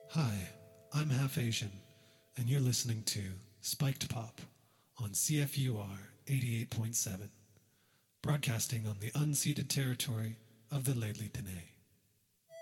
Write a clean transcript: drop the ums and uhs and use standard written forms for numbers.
Hi, I'm half Asian, and you're listening to Spiked Pop on CFUR 88.7, broadcasting on the unceded territory of the Lheidli T'enneh.